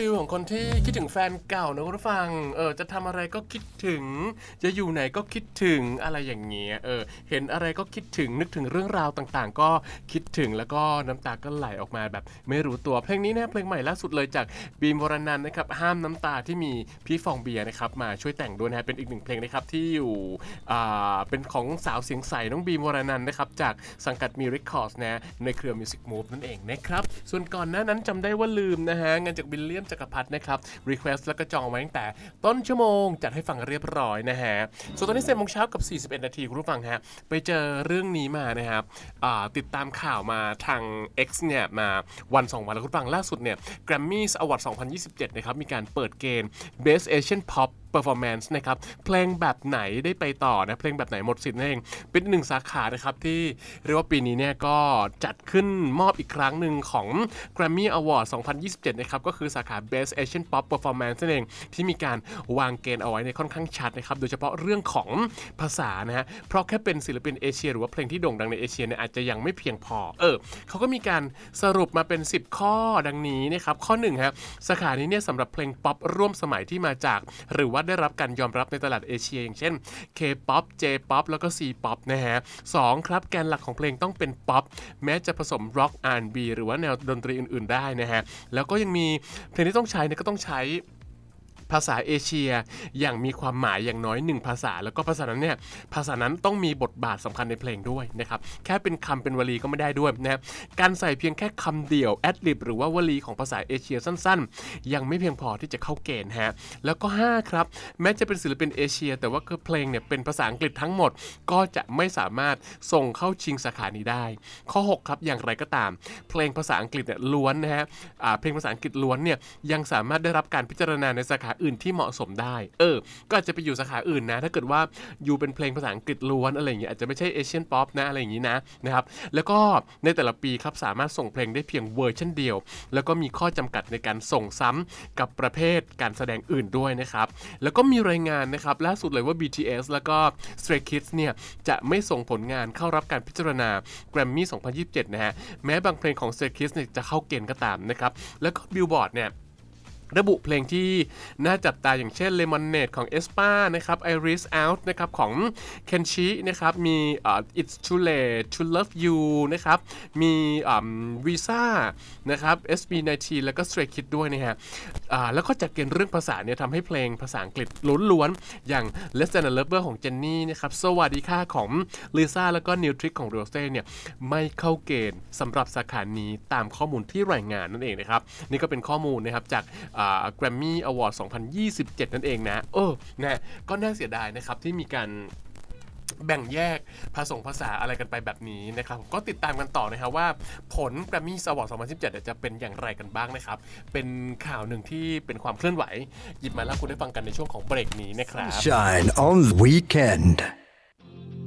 ฟีลของคนที่คิดถึงแฟนเก่านะคุณผู้ฟังจะทำอะไรก็คิดถึงจะอยู่ไหนก็คิดถึงอะไรอย่างเงี้ยเห็นอะไรก็คิดถึงนึกถึงเรื่องราวต่างๆก็คิดถึงแล้วก็น้ำตาก็ไหลออกมาแบบไม่รู้ตัวเพลงนี้นะเพลงใหม่ล่าสุดเลยจากบีมวรนันท์นะครับห้ามน้ำตาที่มีพี่ฟองเบียร์นะครับมาช่วยแต่งด้วยนะเป็นอีกหนึ่งเพลงนะครับที่อยู่เป็นของสาวเสียงใสน้องบีมวรนันท์นะครับจากสังกัดมีเรคคอร์ดนะในเครือ Music Move นั่นเองนะครับส่วนก่อนหน้านั้นจำได้ว่าลืมนะฮะงานจากวิลเลียมจักรพัฒน์นะครับ Request แล้วก็จองไว้ตั้งแต่ต้นชั่วโมงจัดให้ฟังเรียบร้อยนะฮะส่วนตอนนี้10 โมงเช้ากับ41 นาทีคุณผู้ฟังฮะไปเจอเรื่องนี้มานะครับติดตามข่าวมาทาง X เนี่ยมาวัน2 วันแล้วคุณผู้ฟังล่าสุดเนี่ย Grammys Award 2027นะครับมีการเปิดเกณฑ์ Best Asian Pop Performance นะครับเพลงแบบไหนได้ไปต่อนะเพลงแบบไหนหมดสิทธิ์นั่นเองเป็นหนึ่งสาขานะครับที่เรียกว่าปีนี้เนี่ยก็จัดขึ้นมอบอีกครั้งหนึ่งของ Grammy Award 2027นะครับก็คือสาขา Best Asian Pop Performance นั่นเองที่มีการวางเกณฑ์เอาไว้ในค่อนข้างชัดนะครับโดยเฉพาะเรื่องของภาษานะฮะเพราะแค่เป็นศิลปินเอเชียหรือว่าเพลงที่โด่งดังในเอเชียเนี่ยอาจจะยังไม่เพียงพอเขาก็มีการสรุปมาเป็น10ข้อดังนี้นะครับข้อ1ฮะสาขานี้เนี่ยสำหรับเพลงป๊อปร่วมสมัยที่มาจากหรือว่าได้รับการยอมรับในตลาดเอเชียอย่างเช่น K-pop J-pop แล้วก็ C-pop นะฮะ2ครับแกนหลักของเพลงต้องเป็นป๊อปแม้จะผสมร็อก R&B หรือว่าแนวดนตรีอื่นๆได้นะฮะแล้วก็ยังมีเพลงที่ต้องใช้เนี่ยก็ต้องใช้ภาษาเอเชียอย่างมีความหมายอย่างน้อย1ภาษาแล้วก็ภาษานั้นต้องมีบทบาทสำคัญในเพลงด้วยนะครับแค่เป็นคำเป็นวลีก็ไม่ได้ด้วยนะครับการใส่เพียงแค่คำเดี่ยวแอดลิบหรือว่าวลีของภาษาเอเชียสั้นๆยังไม่เพียงพอที่จะเข้าเกณฑ์ฮะแล้วก็5ครับแม้จะเป็นศิลปินเอเชียแต่ว่าเพลงเนี่ยเป็นภาษาอังกฤษทั้งหมดก็จะไม่สามารถส่งเข้าชิงสาขานี้ได้ข้อ6ครับอย่างไรก็ตามเพลงภาษาอังกฤษเนี่ยล้วนนะฮะเพลงภาษาอังกฤษล้วนเนี่ยยังสามารถได้รับการพิจารณาในสาขาอื่นที่เหมาะสมได้ก็อาจจะไปอยู่สาขาอื่นนะถ้าเกิดว่าอยู่เป็นเพลงภาษาอังกฤษล้วนอะไรอย่างเงี้ยอาจจะไม่ใช่เอเชียนป๊อปนะอะไรอย่างงี้นะครับแล้วก็ในแต่ละปีครับสามารถส่งเพลงได้เพียงเวอร์ชันเดียวแล้วก็มีข้อจำกัดในการส่งซ้ำกับประเภทการแสดงอื่นด้วยนะครับแล้วก็มีรายงานนะครับล่าสุดเลยว่า BTS แล้วก็ Stray Kids เนี่ยจะไม่ส่งผลงานเข้ารับการพิจารณา Grammy 2027 นะฮะแม้บางเพลงของ Stray Kids เนี่ยจะเข้าเกณฑ์ก็ตามนะครับแล้วก็ Billboard เนี่ยระบุเพลงที่น่าจับตาอย่างเช่น Lemonade ของ aespa นะครับ Iris Out นะครับของ Kenshi นะครับมีIt's Too Late to Love You นะครับมีVisa นะครับ SB19 แล้วก็ Stray Kids ด้วยนะฮะแล้วก็จากเกณฑ์เรื่องภาษาเนี่ยทำให้เพลงภาษาอังกฤษล้วนๆอย่าง Less Than a Lover ของ Jennie นะครับสวัสดีค่ะของ Lisa แล้วก็ New Trick ของ Rosé เนี่ยไม่เข้าเกณฑ์สำหรับสาขานี้ตามข้อมูลที่รายงานนั่นเองนะครับนี่ก็เป็นข้อมูลนะครับจากGrammy Award 2027 นั่นเองนะนะก็น่าเสียดายนะครับที่มีการแบ่งแยกภาษาอะไรกันไปแบบนี้นะครับผมก็ติดตามกันต่อนะครับว่าผล Grammy Award 2017 จะเป็นอย่างไรกันบ้างนะครับเป็นข่าวหนึ่งที่เป็นความเคลื่อนไหวหยิบมาแล้วคุณได้ฟังกันในช่วงของเบรกนี้นะครับ Shine on the weekend